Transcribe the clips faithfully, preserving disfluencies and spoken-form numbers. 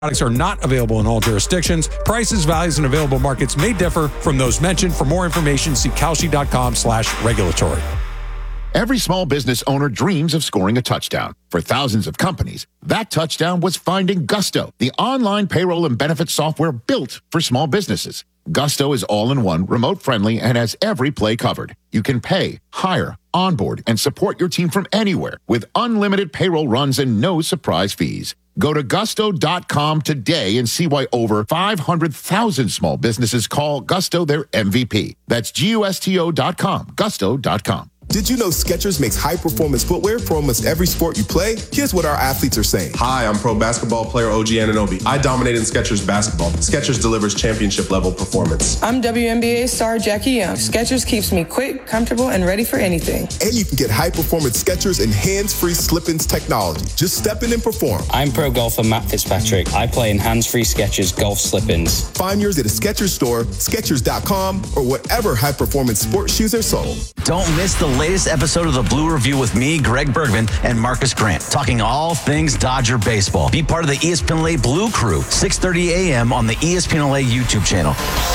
Products are not available in all jurisdictions. Prices, values, and available markets may differ from those mentioned. For more information, see Kalshi.com slash regulatory. Every small business owner dreams of scoring a touchdown. For thousands of companies, that touchdown was finding Gusto, the online payroll and benefits software built for small businesses. Gusto is all-in-one, remote-friendly, and has every play covered. You can pay, hire, onboard, and support your team from anywhere with unlimited payroll runs and no surprise fees. Go to gusto dot com today and see why over five hundred thousand small businesses call Gusto their M V P. That's G U S T O dot com, gusto dot com. Did you know Skechers makes high-performance footwear for almost every sport you play? Here's what our athletes are saying. Hi, I'm pro basketball player O G Anunoby. I dominate in Skechers basketball. Skechers delivers championship-level performance. I'm W N B A star Jackie Young. Skechers keeps me quick, comfortable, and ready for anything. And you can get high-performance Skechers and hands-free slip-ins technology. Just step in and perform. I'm pro golfer Matt Fitzpatrick. I play in hands-free Skechers golf slip-ins. Find yours at a Skechers store, Skechers dot com, or whatever high-performance sports shoes are sold. Don't miss the latest episode of the Blue Review with me, Greg Bergman, and Marcus Grant, talking all things Dodger baseball. Be part of the E S P N L A Blue Crew, six thirty a.m. on the E S P N L A YouTube channel.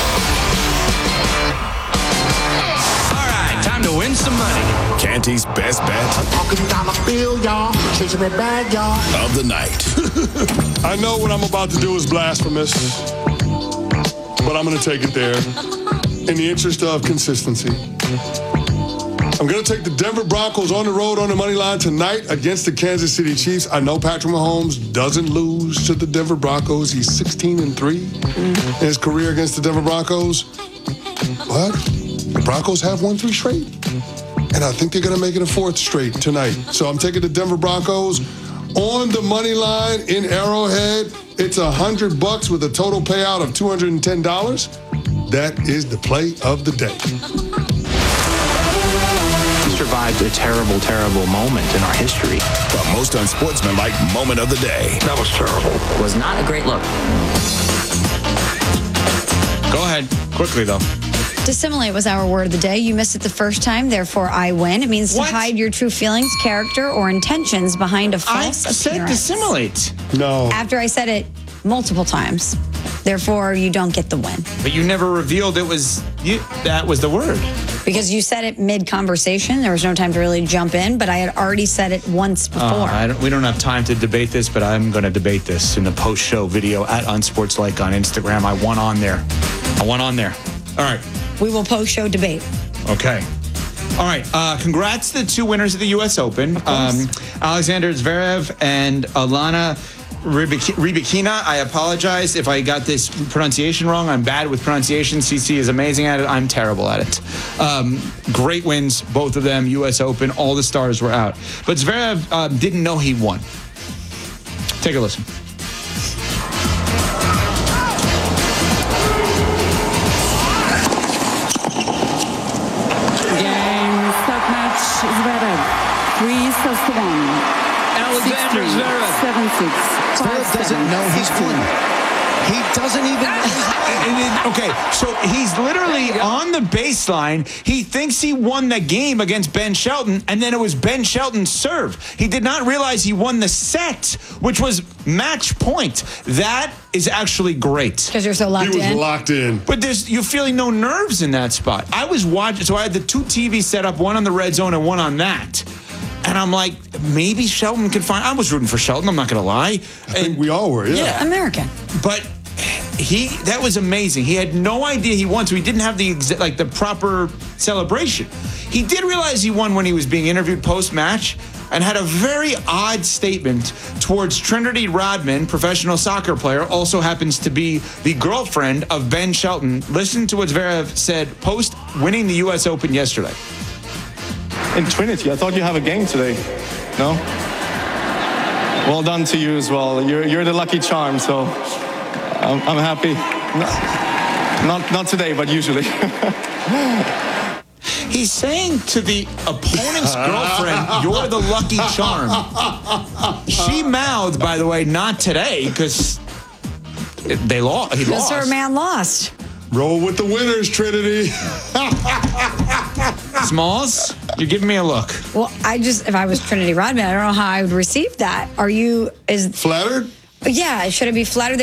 All right, time to win some money. Canty's best bet. I'm talking dollar bill, y'all. Chasing that bag, y'all. Of the night. I know what I'm about to do is blasphemous, but I'm going to take it there in the interest of consistency. I'm going to take the Denver Broncos on the road on the money line tonight against the Kansas City Chiefs. I know Patrick Mahomes doesn't lose to the Denver Broncos. He's sixteen and three in his career against the Denver Broncos. But the Broncos have won three straight. And I think they're going to make it a fourth straight tonight. So I'm taking the Denver Broncos on the money line in Arrowhead. It's a hundred bucks with a total payout of two hundred ten dollars. That is the play of the day. Survived a terrible, terrible moment in our history. The most unsportsmanlike moment of the day. That was terrible. It was not a great look. Go ahead. Quickly, though. Dissimulate was our word of the day. You missed it the first time, therefore I win. It means What? to hide your true feelings, character, or intentions behind a I false said appearance. dissimulate. No. After I said it multiple times. Therefore, you don't get the win. But you never revealed it was you. That was the word. Because you said it mid-conversation. There was no time to really jump in, but I had already said it once before. Uh, I don't, we don't have time to debate this, but I'm going to debate this in the post-show video at Unsportslike on Instagram. I won on there. I won on there. All right. We will post-show debate. Okay. All right. Uh, congrats to the two winners of the U S Open, um, Alexander Zverev and Alana Rybakina. I apologize if I got this pronunciation wrong. I'm bad with pronunciation. C C is amazing at it. I'm terrible at it. Um, great wins, both of them. U S Open. All the stars were out. But Zverev uh, didn't know he won. Take a listen. Game, start match, Zverev. Three sets to one. Alexander Zverev. seven six. Zverev doesn't know he's won. He doesn't even. Okay, so he's literally on the baseline. He thinks he won the game against Ben Shelton, and then it was Ben Shelton's serve. He did not realize he won the set, which was match point. That is actually great. Because you're so locked in. He was locked in. But there's you're feeling no nerves in that spot. I was watching, so I had the two T Vs set up, one on the red zone and one on that. And I'm like, maybe Shelton can find. I was rooting for Shelton. I'm not going to lie. I think we all were. Yeah. Yeah. American. But he that was amazing. He had no idea he won, so he didn't have the exa- like the proper celebration. He did realize he won when he was being interviewed post-match and had a very odd statement towards Trinity Rodman, professional soccer player, also happens to be the girlfriend of Ben Shelton. Listen to what Zverev said post winning the U S Open yesterday. In Trinity, I thought you have a game today. No? Well done to you as well. You're you're the lucky charm, so I'm, I'm happy. Not, not not today, but usually. He's saying to the opponent's girlfriend, "You're the lucky charm." She mouthed, by the way, "Not today," because they lost. He Because lost. her man lost. Roll with the winners, Trinity. Smalls, you're giving me a look. Well, I just, if I was Trinity Rodman, I don't know how I would receive that. Are you, is... Flattered? Yeah, should I be flattered that